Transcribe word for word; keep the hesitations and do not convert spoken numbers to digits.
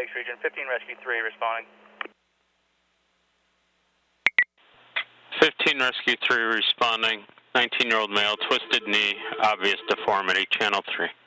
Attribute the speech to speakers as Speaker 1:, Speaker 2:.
Speaker 1: Phoenix region. fifteen Rescue three responding.
Speaker 2: fifteen Rescue three responding. nineteen-year-old male, twisted knee, obvious deformity, channel three.